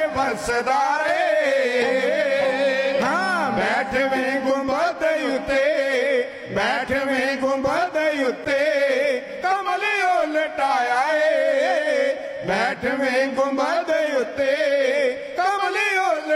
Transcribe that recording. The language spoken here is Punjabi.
ਵਸਦਾ ਏ। ਹਾਂ ਬੈਠਵੇਂ ਗੁੰਬਦ ਉੱਤੇ, ਬੈਠਵੇਂ ਗੁੰਬਦ ਉੱਤੇ ਕਮਲਿਓ ਲਟਾਇਆ ਏ। ਬੈਠਵੇਂ ਗੁੰਬਦ ਉੱਤੇ